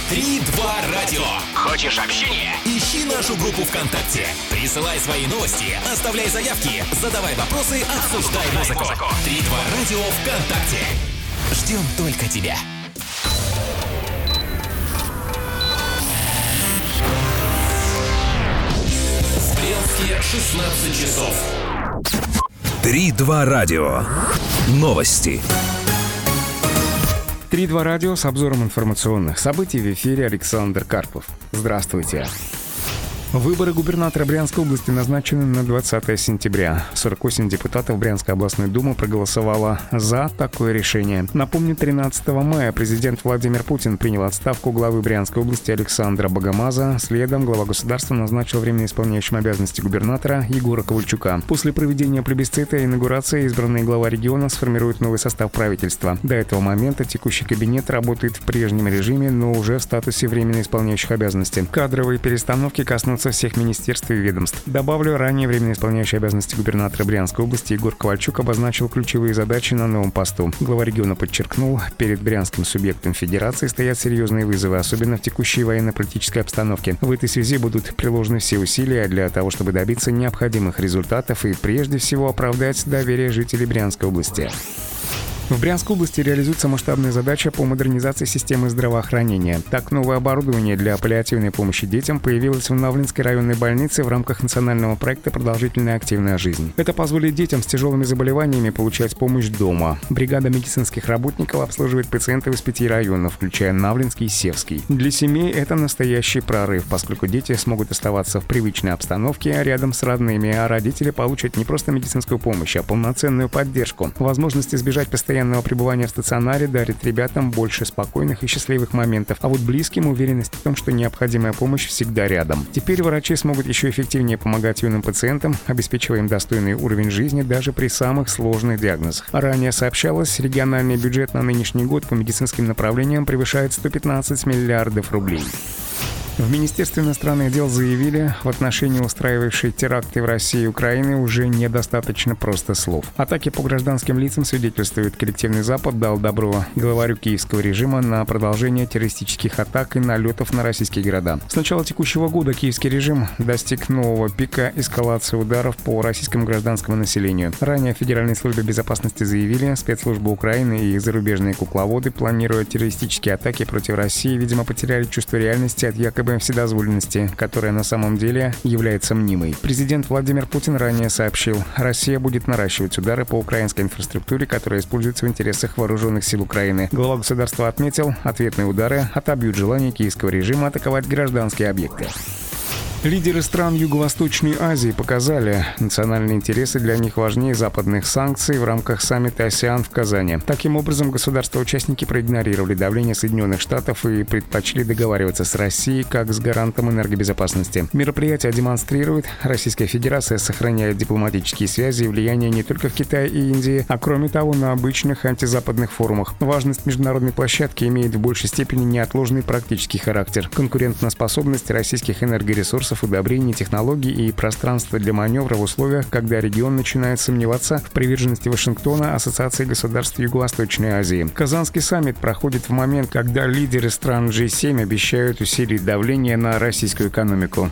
3-2 радио. Хочешь общения? Ищи нашу группу ВКонтакте. Присылай свои новости, оставляй заявки, задавай вопросы, обсуждай музыку. 3-2 радио ВКонтакте. Ждем только тебя. В Брянске 16 часов. 3-2 радио. Новости. 3-2 радио с обзором информационных событий в эфире Александр Карпов. Здравствуйте. Выборы губернатора Брянской области назначены на 20 сентября. 48 депутатов Брянской областной думы проголосовало за такое решение. Напомню, 13 мая президент Владимир Путин принял отставку главы Брянской области Александра Богомаза. Следом глава государства назначил временно исполняющим обязанности губернатора Егора Ковальчука. После проведения плебисцита и инаугурации избранный глава региона сформирует новый состав правительства. До этого момента текущий кабинет работает в прежнем режиме, но уже в статусе временно исполняющих обязанности. Кадровые перестановки коснутся всех министерств и ведомств. Добавлю, ранее временно исполняющий обязанности губернатора Брянской области Егор Ковальчук обозначил ключевые задачи на новом посту. Глава региона подчеркнул, перед брянским субъектом федерации стоят серьезные вызовы, особенно в текущей военно-политической обстановке. В этой связи будут приложены все усилия для того, чтобы добиться необходимых результатов и прежде всего оправдать доверие жителей Брянской области. В Брянской области реализуется масштабная задача по модернизации системы здравоохранения. Так, новое оборудование для паллиативной помощи детям появилось в Навлинской районной больнице в рамках национального проекта «Продолжительная активная жизнь». Это позволит детям с тяжелыми заболеваниями получать помощь дома. Бригада медицинских работников обслуживает пациентов из 5 районов, включая Навлинский и Севский. Для семей это настоящий прорыв, поскольку дети смогут оставаться в привычной обстановке рядом с родными, а родители получат не просто медицинскую помощь, а полноценную поддержку. Возможность избежать постоянного пребывания в стационаре дарит ребятам больше спокойных и счастливых моментов, а вот близким уверенность в том, что необходимая помощь всегда рядом. Теперь врачи смогут еще эффективнее помогать юным пациентам, обеспечивая им достойный уровень жизни даже при самых сложных диагнозах. Ранее сообщалось, региональный бюджет на нынешний год по медицинским направлениям превышает 115 миллиардов рублей. В Министерстве иностранных дел заявили, в отношении устраивавшей теракты в России и Украине уже недостаточно просто слов. Атаки по гражданским лицам свидетельствуют, коллективный Запад дал добро главарю киевского режима на продолжение террористических атак и налетов на российские города. С начала текущего года киевский режим достиг нового пика эскалации ударов по российскому гражданскому населению. Ранее в Федеральной службе безопасности заявили, спецслужбы Украины и зарубежные кукловоды, планируя террористические атаки против России, видимо, потеряли чувство реальности от якобы вседозволенности, которая на самом деле является мнимой. Президент Владимир Путин ранее сообщил, Россия будет наращивать удары по украинской инфраструктуре, которая используется в интересах вооруженных сил Украины. Глава государства отметил, ответные удары отобьют желание киевского режима атаковать гражданские объекты. Лидеры стран Юго-Восточной Азии показали, национальные интересы для них важнее западных санкций в рамках саммита АСЕАН в Казани. Таким образом, государства-участники проигнорировали давление Соединенных Штатов и предпочли договариваться с Россией как с гарантом энергобезопасности. Мероприятие демонстрирует, Российская Федерация сохраняет дипломатические связи и влияние не только в Китае и Индии, а кроме того на обычных антизападных форумах. Важность международной площадки имеет в большей степени неотложный практический характер. Конкурентоспособность российских энергоресурсов, удобрений, технологий и пространства для маневра в условиях, когда регион начинает сомневаться в приверженности Вашингтона Ассоциации государств Юго-Восточной Азии. Казанский саммит проходит в момент, когда лидеры стран G7 обещают усилить давление на российскую экономику.